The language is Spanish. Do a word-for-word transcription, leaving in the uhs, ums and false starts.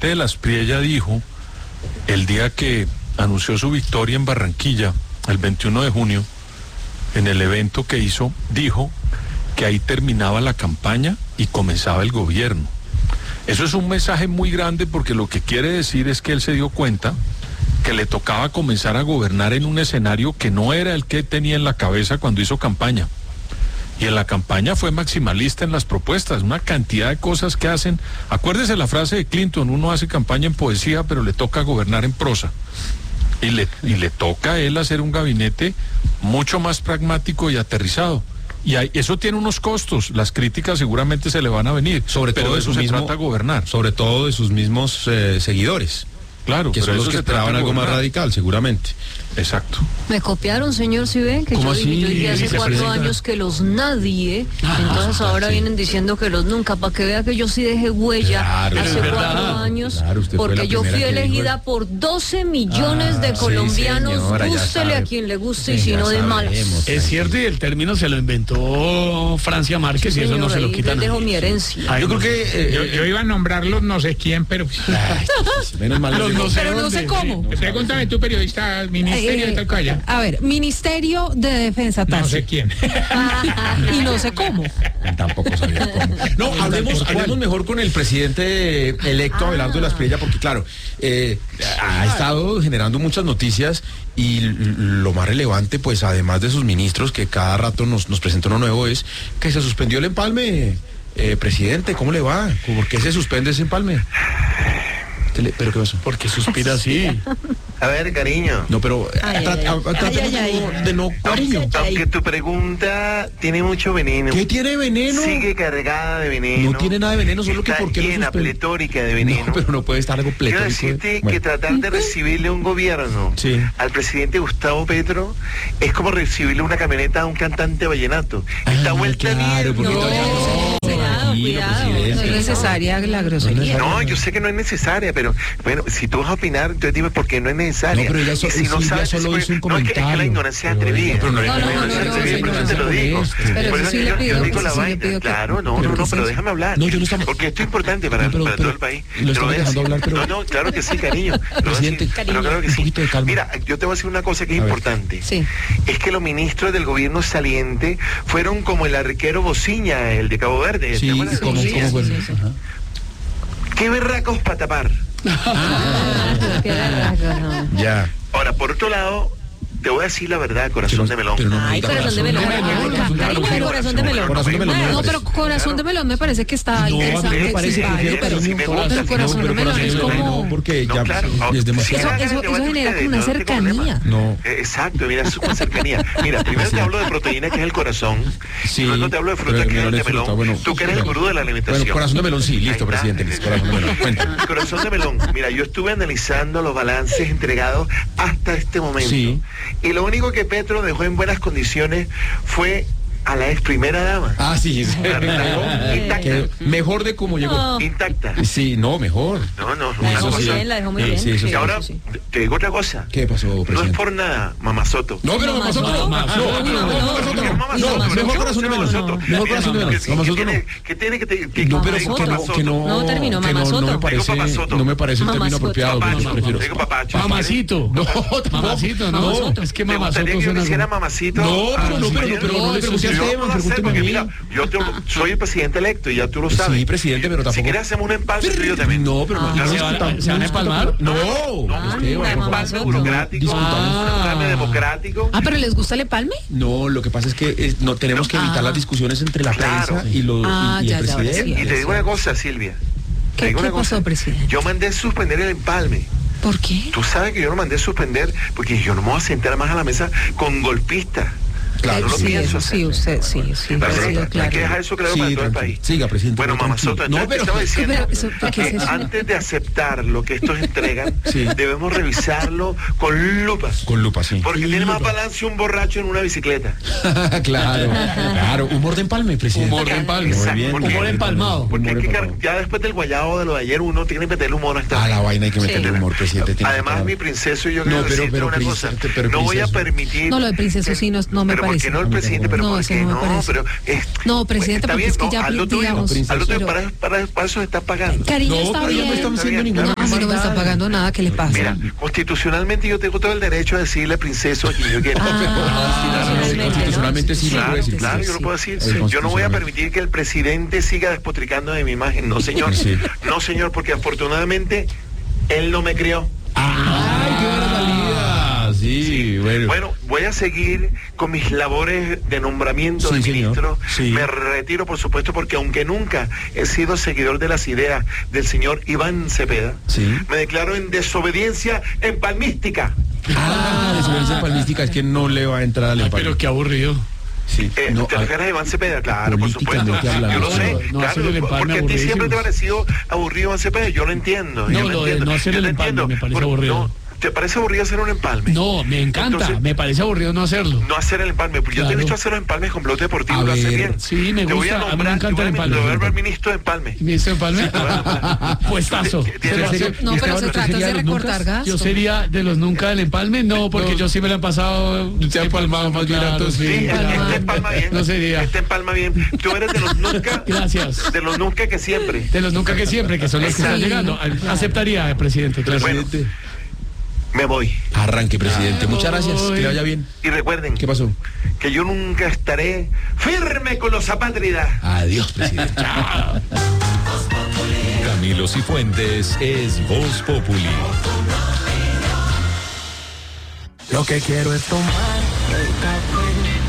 presidente de la Aspriella dijo, el día que anunció su victoria en Barranquilla, el veintiuno de junio, en el evento que hizo, dijo que ahí terminaba la campaña y comenzaba el gobierno. Eso es un mensaje muy grande porque lo que quiere decir es que él se dio cuenta que le tocaba comenzar a gobernar en un escenario que no era el que tenía en la cabeza cuando hizo campaña. Y en la campaña fue maximalista en las propuestas, una cantidad de cosas que hacen. Acuérdese la frase de Clinton, uno hace campaña en poesía, pero le toca gobernar en prosa. Y le, y le toca a él hacer un gabinete mucho más pragmático y aterrizado. Y hay, eso tiene unos costos, las críticas seguramente se le van a venir, sobre pero todo de eso se mismo, trata gobernar. Sobre todo de sus mismos eh, seguidores. Claro, que son los que esperaban algo más radical, seguramente. Exacto. Me copiaron, señor, si ven, que yo dije, yo dije hace cuatro años que los nadie, ah, entonces ahora sí. Vienen diciendo que los nunca, para que vea que yo sí dejé huella claro, hace cuatro años, claro, porque yo fui elegida por doce millones ah, de colombianos, sí, señora, gústele a quien le guste sí, y si no de malos. Es cierto, y el término se lo inventó Francia Márquez sí, y eso señor, no se lo quitan. Dejo mi herencia. Ay, yo creo que eh, yo, yo iba a nombrarlos no sé quién, pero ay, menos mal. Los no sé pero no sé cómo. Sí, pregúntame tú, periodista, ministerio eh, de Talcaya. A ver, Ministerio de Defensa. No sé quién. Y no sé cómo. Tampoco sabía cómo. No, hablemos, hablemos mejor con el presidente electo, ah. Abelardo de la Aspriella, porque claro, eh, ha estado generando muchas noticias y lo más relevante, pues además de sus ministros, que cada rato nos, nos presenta uno nuevo, es que se suspendió el empalme. Eh, presidente, ¿cómo le va? ¿Por qué se suspende ese empalme? ¿Pero qué pasó? Porque suspira así. A ver, cariño. No, pero trata de no, cariño. Aunque tu pregunta tiene mucho veneno. ¿Qué tiene veneno? Sigue cargada de veneno. No tiene nada de veneno, solo que porque no llena, pletórica de veneno. No, pero no puede estar algo pletórico. Quiero decirte bueno. que tratar de recibirle un gobierno sí. al presidente Gustavo Petro es como recibirle una camioneta a un cantante vallenato. Ah, Esta vuelta claro, bien. No, no, cuidado, cuidado. No es necesaria la grosería. No, yo sé que no es necesaria, pero bueno, si tú vas a opinar, entonces dime por qué no es necesaria. No, pero ella so, si no sabes, solo pues, hizo un comentario. No, es que, es que la ignorancia es atrevida. Pero no, no, no, no, no, no, te lo digo. Pero eso sí le pido, digo la vaina. Claro, no, no, no, pero déjame hablar. No, yo no estamos... Porque esto es importante para, pero, para pero, todo el país. Lo estamos dejando hablar, pero... No, no, claro que sí, cariño. Presidente, pero claro que un sí. poquito de calma. Mira, yo te voy a decir una cosa que es importante. Sí. Es que los ministros del gobierno saliente fueron como el arquero Bociña, el de Cabo Verde. Sí, ¿cómo fue? Qué berracos para tapar. Ah, qué berracos, no. Ya. Ahora, por otro lado, te voy a decir la verdad, corazón de melón. Ay, corazón de melón. Corazón de melón. Corazón de melón. No, pero corazón de melón me parece que está interesante. No, me parece que pero corazón de melón es como... porque ya es demasiado. Eso genera como una cercanía. No. Exacto, mira, es una cercanía. Mira, primero te hablo de proteína, que es el corazón. Y luego te hablo de fruta, que es el de melón. Tú que eres el gurú de la alimentación. Bueno, corazón de melón, sí, listo, presidente. Corazón de melón, cuéntame. Corazón de melón. Mira, yo estuve analizando los balances entregados hasta este momento. Sí. Y lo único que Petro dejó en buenas condiciones fue a la ex primera dama. Ah, sí. sí. La dejó intacta. Mejor de cómo llegó. No. Intacta. Sí, no, mejor. No, no, no. La dejó muy bien, cosa. la dejó muy bien. Sí, sí, y ahora, sí. te digo otra cosa. ¿Qué pasó, presidente? No es por nada, Mamazoto. No, pero Mamazoto no. No, mejor corazón de melón. Mejor corazón de melón. Mamazoto no. ¿Qué tiene que te No, pero que no, que no. No terminó, Mamazoto. No me parece, no me parece el término apropiado. Prefiero. Mamacito. No, Mamacito, no. Es que Mamazoto suena como mamacito. No, pero no, pero no le pregunté al tema, pregúnteme a mí. Mira, yo te, soy el presidente electo y ya tú lo sabes. Sí, presidente, pero tampoco. Si quieres hacemos un empalme, yo también. No, pero no. ¿Se van a empalmar? No. Un empalme burocrático, un empalme democrático. Ah, pero ¿les gusta el empalme? No, lo que pasa es que no tenemos que evitar las discusiones entre la prensa y los y el presidente. Y te digo una cosa, Silvia. ¿Qué pasó, presidente? Yo mandé suspender el empalme. ¿Por qué? Tú sabes que yo no mandé suspender porque yo no me voy a sentar más a la mesa con golpistas. Claro, sí, eso sí, usted, sí, sí. Hay claro. que dejar eso claro sí, para todo el país. Siga, presidente. Bueno, Mamazoto, no, pero, estaba diciendo pero eso, que es eso? antes de aceptar lo que estos entregan, sí. debemos revisarlo con lupas. Con lupas, sí. Porque tiene más balance un borracho en una bicicleta. Claro, claro. Humor de empalme, presidente. Humor de empalme. Exacto, muy bien. Porque, humor empalmado. Porque humor hay que, empalmado. ya después del guayabo de lo de ayer, uno tiene que meterle humor a esta. A la vaina hay que meterle sí. humor, presidente. Además, mi princeso, yo quiero no, pero, decirte pero, una princeso, cosa. pero, no voy a permitir. No, lo de princeso sí no, no me pero pero ¿por qué no el presidente? Pero no, ¿por qué no? no, pero es, no, presidente, porque bien, es que ya, no, digamos, Aldo, para, para, para eso está pagando. Cariño, no, está bien. No estamos haciendo ninguna no, si no me está pagando nada, ¿qué le pasa? Mira, constitucionalmente yo tengo todo el derecho a decirle princeso a quien yo quiera. Ah, constitucionalmente sí, claro, lo puede decir. claro, yo lo puedo decir. Yo no voy a permitir que el presidente siga despotricando de mi imagen. No, señor. Sí. No, señor, porque afortunadamente él no me crió. ¡Ay, qué buena salida! Sí, sí, bueno. Bueno, voy a seguir con mis labores de nombramiento sí, de ministro. Sí. Me retiro, por supuesto, porque aunque nunca he sido seguidor de las ideas del señor Iván Cepeda, sí. me declaro en desobediencia empalmística. Ah, desobediencia empalmística es que no le va a entrar al empalme. Pero qué aburrido. Sí, eh, no, ¿te refieres a Iván Cepeda? Claro, por supuesto. Yo lo sé, no, no claro, porque a ti siempre te ha parecido aburrido Iván Cepeda, yo lo entiendo. No, yo lo de no hacer el empalme me parece aburrido. No, ¿te parece aburrido hacer un empalme? No, me encanta, Entonces, me parece aburrido no hacerlo. No hacer el empalme, porque claro. yo te he visto hacer los empalmes con Blog Deportivo, lo hace bien. Sí, me gusta, te voy a, nombrar, a mí me encanta el empalme. Te voy a ver ministro de empalme. ¿Ministro de empalme? Sí, puestazo. No, pero se trata de recortar gastos. Yo sería de los nunca del empalme, no, porque no. yo sí me lo han pasado. Se ha empalmado más bien a todos. Sí, este empalma bien. No sería. Este empalma bien. Tú eres de los nunca. Gracias. De los nunca que siempre. De los nunca que siempre, que son los que están llegando. Aceptaría, presidente, claro. Presidente. Me voy. Arranque, presidente. Muchas gracias. Que le vaya bien. Y recuerden. ¿Qué pasó? Que yo nunca estaré firme con los apátridas. Adiós, presidente. Chao. Camilo Cifuentes es Voz Populi. Lo que quiero es tomar el café.